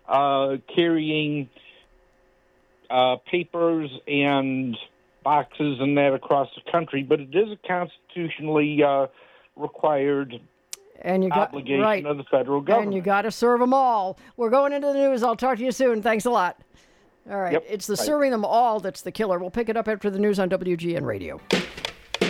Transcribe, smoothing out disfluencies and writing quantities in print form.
carrying papers and boxes and that across the country, but it is a constitutionally required obligation of the federal government. And you got to serve them all. We're going into the news. I'll talk to you soon. Thanks a lot. All right. It's the serving them all that's the killer. We'll pick it up after the news on WGN Radio.